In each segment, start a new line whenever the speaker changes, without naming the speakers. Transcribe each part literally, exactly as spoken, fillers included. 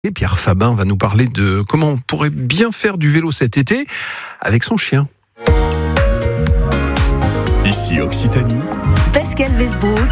Et Pierre Fabin va nous parler de comment on pourrait bien faire du vélo cet été avec son chien.
Ici Occitanie.
Pascal Westbrook.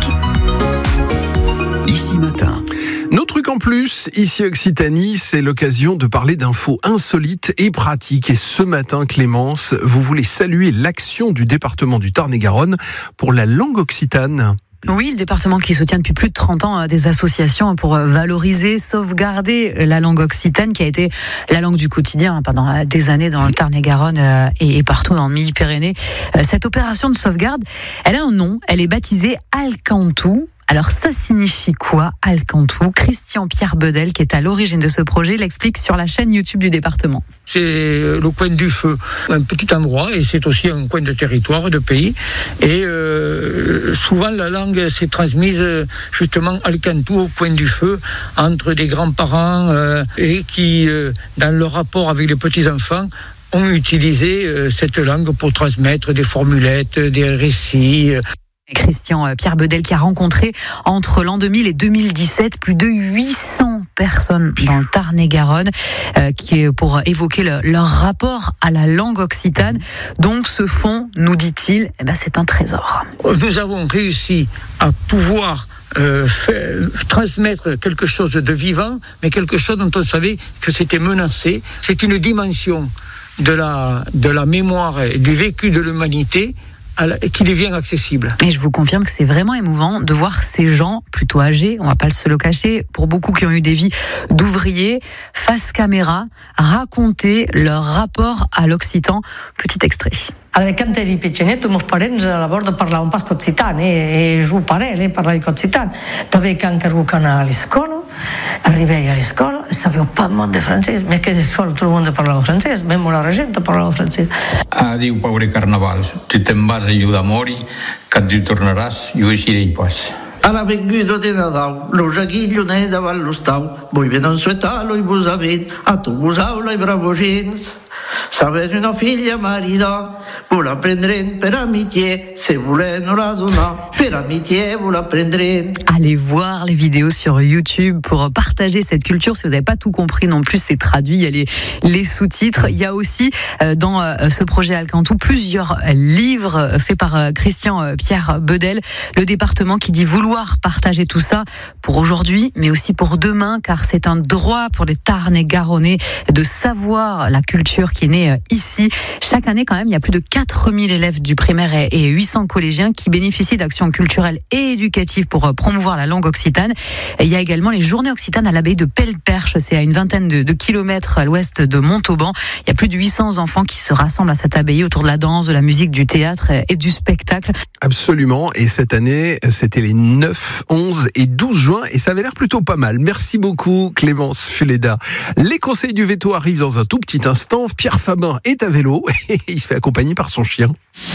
Ici Matin.
Nos trucs en plus, ici Occitanie, c'est l'occasion de parler d'infos insolites et pratiques. Et ce matin, Clémence, vous voulez saluer l'action du département du Tarn-et-Garonne pour la langue occitane.
Oui, le département qui soutient depuis plus de trente ans des associations pour valoriser, sauvegarder la langue occitane qui a été la langue du quotidien pendant des années dans le Tarn-et-Garonne et partout dans le Midi-Pyrénées. Cette opération de sauvegarde, elle a un nom, elle est baptisée Alcantou. Alors ça signifie quoi, Alcantou ? Christian Pierre Bedel, qui est à l'origine de ce projet, l'explique sur la chaîne YouTube du département.
C'est le coin du feu, un petit endroit, et c'est aussi un coin de territoire, de pays. Et euh, souvent la langue s'est transmise justement Alcantou, au coin du feu, entre des grands-parents euh, et qui, euh, dans leur rapport avec les petits-enfants, ont utilisé euh, cette langue pour transmettre des formulettes, des récits.
Christian Pierre Bedel qui a rencontré entre l'an deux mille et deux mille dix-sept plus de huit cents personnes dans le Tarn-et-Garonne euh, qui est pour évoquer le, leur rapport à la langue occitane. Donc ce fonds, nous dit-il, eh ben, c'est un trésor.
Nous avons réussi à pouvoir euh, faire, transmettre quelque chose de vivant, mais quelque chose dont on savait que c'était menacé. C'est une dimension de la, de la mémoire et du vécu de l'humanité qui devient accessible.
Et je vous confirme que c'est vraiment émouvant de voir ces gens plutôt âgés, on va pas se le cacher, pour beaucoup qui ont eu des vies d'ouvriers, face caméra, raconter leur rapport à l'occitan. Petit extrait.
Quand eri petxanet, meus parents a la borda parlaven pas occitan, eh? E jo parel, eh? Parlava occitan. També quan cargo que anar a l'escola, arribei a l'escola, sapevo pas molt de francès, més que a l'escola tot el món parlava francès, même la regenta parlava francès.
Ah, diu Paure Carnavals, tu te'n vas a Iudamori, que tu tornaràs, jo eixirei pas.
A la venguda de Nadal, lo jaguillo ne davant l'hostal, voi ben ensuetalo i vos avit, a tu vos aula i bravogins. Sabes una filla marida, vous la prendrez per amitié, si vous voulez nous la donner, per amitié vous la prendrez.
Allez voir les vidéos sur YouTube pour partager cette culture. Si vous n'avez pas tout compris non plus, c'est traduit, il y a les, les sous-titres. Il y a aussi euh, dans euh, ce projet Alcantou plusieurs livres faits par euh, Christian Pierre Bedel, le département qui dit vouloir partager tout ça pour aujourd'hui, mais aussi pour demain, car c'est un droit pour les Tarn-et-Garonnais de savoir la culture qui est née ici. Chaque année, quand même, il y a plus de quatre mille élèves du primaire et huit cents collégiens qui bénéficient d'actions culturelles et éducatives pour promouvoir la langue occitane. Et il y a également les journées occitanes à l'abbaye de Pelleperche. C'est à une vingtaine de, de kilomètres à l'ouest de Montauban. Il y a plus de huit cents enfants qui se rassemblent à cette abbaye autour de la danse, de la musique, du théâtre et du spectacle.
Absolument. Et cette année, c'était les neuf, onze et douze juin. Et ça avait l'air plutôt pas mal. Merci beaucoup, Clémence Fuleda. Les conseils du veto arrivent dans un tout petit instant. Pierre Fabin est à vélo et il se fait accompagner par son chien.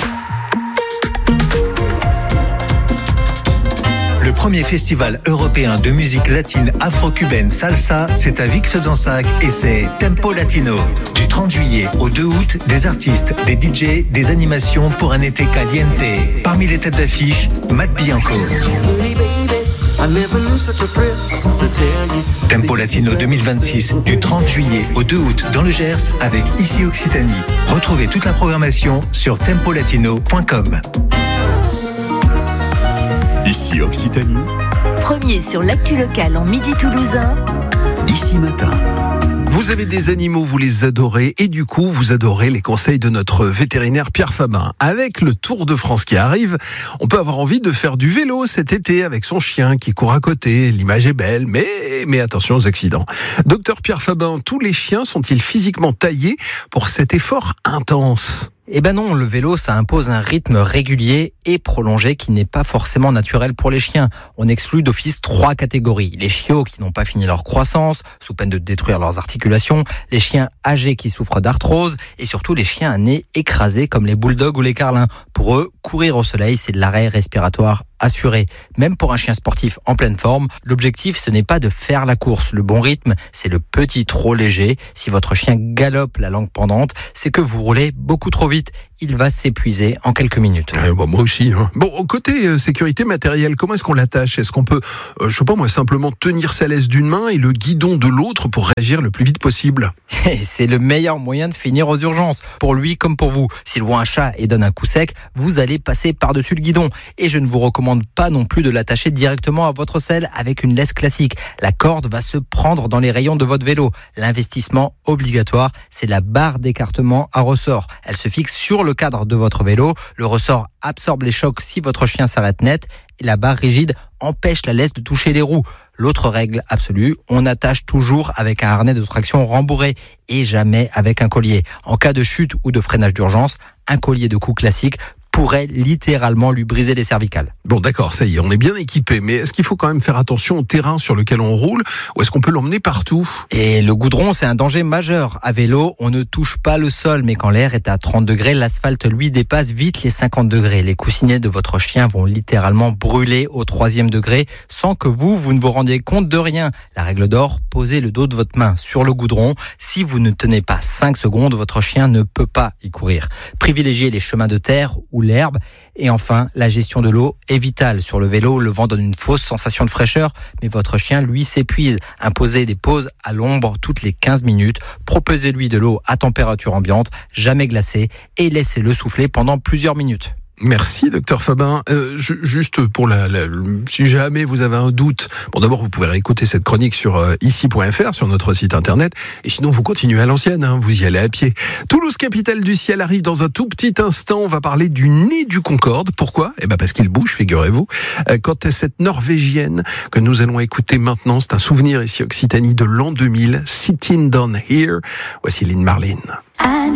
Le premier festival européen de musique latine afro-cubaine salsa, c'est à Vic-Fezensac et c'est Tempo Latino. Du trente juillet au deux août, des artistes, des D J, des animations pour un été caliente. Parmi les têtes d'affiche, Matt Bianco. Tempo Latino deux mille vingt-six, du trente juillet au deux août dans le Gers avec Ici Occitanie. Retrouvez toute la programmation sur tempo latino point com.
Ici Occitanie. Premier sur l'actu locale en Midi toulousain.
Ici Matin.
Vous avez des animaux, vous les adorez et du coup, vous adorez les conseils de notre vétérinaire Pierre Fabin. Avec le Tour de France qui arrive, on peut avoir envie de faire du vélo cet été avec son chien qui court à côté. L'image est belle, mais, mais attention aux accidents. Docteur Pierre Fabin, tous les chiens sont-ils physiquement taillés pour cet effort intense ?
Eh ben non, le vélo, ça impose un rythme régulier et prolongé qui n'est pas forcément naturel pour les chiens. On exclut d'office trois catégories. Les chiots qui n'ont pas fini leur croissance, sous peine de détruire leurs articulations, les chiens âgés qui souffrent d'arthrose et surtout les chiens à nez écrasé comme les bulldogs ou les carlins. Pour eux, courir au soleil, c'est de l'arrêt respiratoire assuré. Même pour un chien sportif en pleine forme, l'objectif, ce n'est pas de faire la course. Le bon rythme, c'est le petit trot léger. Si votre chien galope la langue pendante, c'est que vous roulez beaucoup trop vite. il va s'épuiser en quelques minutes.
Ouais, bon, moi aussi. Hein. Bon, côté euh, sécurité matérielle, comment est-ce qu'on l'attache ? Est-ce qu'on peut, euh, je sais pas moi, simplement tenir sa laisse d'une main et le guidon de l'autre pour réagir le plus vite possible ?
Et c'est le meilleur moyen de finir aux urgences, pour lui comme pour vous. S'il voit un chat et donne un coup sec, vous allez passer par-dessus le guidon. Et je ne vous recommande pas non plus de l'attacher directement à votre selle avec une laisse classique. La corde va se prendre dans les rayons de votre vélo. L'investissement obligatoire, c'est la barre d'écartement à ressort. Elle se fixe sur le cadre de votre vélo. Le ressort absorbe les chocs si votre chien s'arrête net. Et la barre rigide empêche la laisse de toucher les roues. L'autre règle absolue, on attache toujours avec un harnais de traction rembourré et jamais avec un collier. En cas de chute ou de freinage d'urgence, un collier de cou classique pourrait littéralement lui briser les cervicales.
Bon d'accord, ça y est, on est bien équipé, mais est-ce qu'il faut quand même faire attention au terrain sur lequel on roule ou est-ce qu'on peut l'emmener partout ?
Et le goudron, c'est un danger majeur. À vélo, on ne touche pas le sol, mais quand l'air est à trente degrés, l'asphalte lui dépasse vite les cinquante degrés. Les coussinets de votre chien vont littéralement brûler au troisième degré sans que vous, vous ne vous rendiez compte de rien. La règle d'or, posez le dos de votre main sur le goudron. Si vous ne tenez pas cinq secondes, votre chien ne peut pas y courir. Privilégiez les chemins de terre ou l'herbe. Et enfin, la gestion de l'eau est vitale. Sur le vélo, le vent donne une fausse sensation de fraîcheur, mais votre chien, lui, s'épuise. Imposez des pauses à l'ombre toutes les quinze minutes. Proposez-lui de l'eau à température ambiante, jamais glacée, et laissez-le souffler pendant plusieurs minutes.
Merci, docteur Fabin. Euh, ju- juste pour la, la, si jamais vous avez un doute, bon d'abord vous pouvez réécouter cette chronique sur euh, ici point f r sur notre site internet, et sinon vous continuez à l'ancienne, hein, vous y allez à pied. Toulouse, capitale du ciel, arrive dans un tout petit instant. On va parler du nez du Concorde. Pourquoi ? Eh ben parce qu'il bouge, figurez-vous. Euh, quant à cette Norvégienne que nous allons écouter maintenant, c'est un souvenir ici Occitanie de l'an deux mille, Sitting Down Here. Voici Lynn Marlin.